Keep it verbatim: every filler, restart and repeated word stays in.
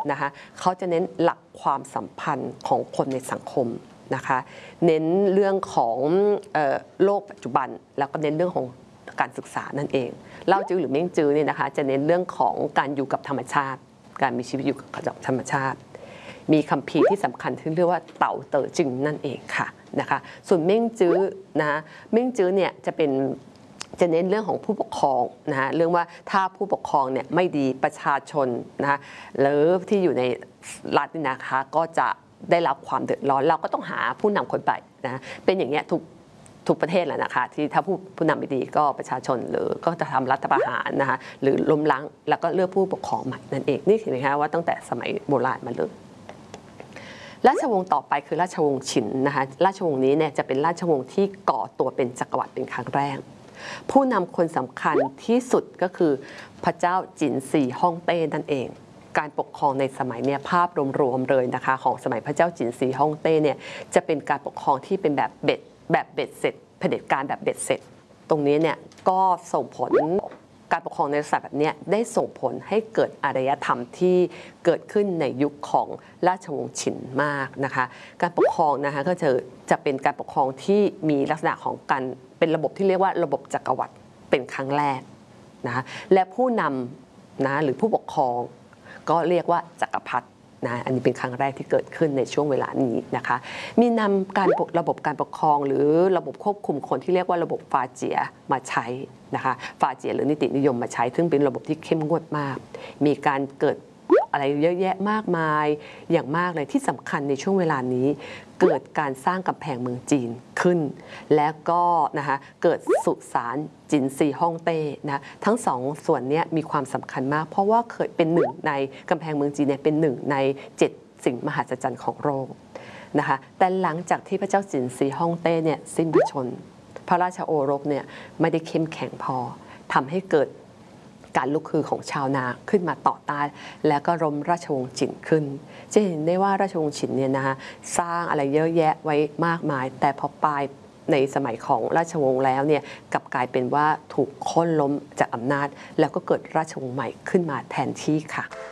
นะคะเขาจะเน้นหลักความสัมพันธ์ของคนในสังคมนะคะเน้นเรื่องของเอ่อโลกปัจจุบันแล้วก็เน้นเรื่องของการศึกษานั่นเองเล่าจื้อหรือเม้งจื้อเนี่ยนะคะจะเน้นเรื่องของการอยู่กับธรรมชาติการมีชีวิตอยู่กับธรรมชาติมีคัมภีร์ที่สำคัญที่เรียกว่าเต่าเต๋อจึงนั่นเองค่ะนะคะส่วนเม้งจื้อนะเม้งจื้อเนี่ยจะเป็นจะเน้นเรื่องของผู้ปกครองนะฮะเรื่องว่าถ้าผู้ปกครองเนี่ยไม่ดีประชาชนนะหรือที่อยู่ในรัฐนี่นะคะก็จะได้รับความเดือดร้อนเราก็ต้องหาผู้นำคนใหม่นะเป็นอย่างเงี้ยทุกทุกประเทศแหละนะคะที่ถ้าผู้ผู้นำไม่ดีก็ประชาชนหรือก็จะทำรัฐประหารนะคะหรือล้มล้างแล้วก็เลือกผู้ปกครองใหม่นั่นเองนี่เห็นไหมคะว่าตั้งแต่สมัยโบราณมาเลยราชวงศ์ต่อไปคือราชวงศ์ฉินนะคะราชวงศ์นี้เนี่ยจะเป็นราชวงศ์ที่ก่อตัวเป็นจักรวรรดิเป็นครั้งแรกผู้นำคนสำคัญที่สุดก็คือพระเจ้าจินซีฮ่องเต้นั่นเองการปกครองในสมัยเนี่ยภาพรวมๆเลยนะคะของสมัยพระเจ้าจินซีฮ่องเต้เนี่ยจะเป็นการปกครองที่เป็นแบบเบ็ดแบบเบ็ดเสร็จเผด็จการแบบเบ็ดเสร็จตรงนี้เนี่ยก็ส่งผลการปกครองในลักษณะแบบนี้ได้ส่งผลให้เกิดอารยธรรมที่เกิดขึ้นในยุคของราชวงศ์ฉินมากนะคะการปกครองนะคะก็จะจะเป็นการปกครองที่มีลักษณะของการเป็นระบบที่เรียกว่าระบบจักรวรรดิเป็นครั้งแรกนะและผู้นำนะหรือผู้ปกครองก็เรียกว่าจักรพรรดินะอันนี้เป็นครั้งแรกที่เกิดขึ้นในช่วงเวลานี้นะคะมีนำการระบบการปกครองหรือระบบควบคุมคนที่เรียกว่าระบบฟาเจียมาใช้นะคะฟาเจียหรือนิตินิยมมาใช้ซึ่งเป็นระบบที่เข้มงวดมากมีการเกิดอะไรเยอะแยะมากมายอย่างมากเลยที่สำคัญในช่วงเวลานี้เกิดการสร้างกำแพงเมืองจีนขึ้นและก็นะคะเกิดสุสานจินซีฮ่องเต้นะทั้งสองส่วนนี้มีความสำคัญมากเพราะว่าเคยเป็นหนึ่งในกำแพงเมืองจีนเนี่ยเป็นหนึ่งในเจ็ดสิ่งมหัศจรรย์ของโลกนะคะแต่หลังจากที่พระเจ้าจินซีฮ่องเต้เนี่ยสิ้นพระชนพระราชโอรสเนี่ยไม่ได้เข้มแข็งพอทำให้เกิดการลุกฮือของชาวนาขึ้นมาต่อต้านแล้วก็ล้มราชวงศ์ฉินขึ้นจะเห็นได้ว่าราชวงศ์ฉินเนี่ยนะคะสร้างอะไรเยอะแยะไว้มากมายแต่พอปลายในสมัยของราชวงศ์แล้วเนี่ยกลับกลายเป็นว่าถูกโค่นล้มจากอำนาจแล้วก็เกิดราชวงศ์ใหม่ขึ้นมาแทนที่ค่ะ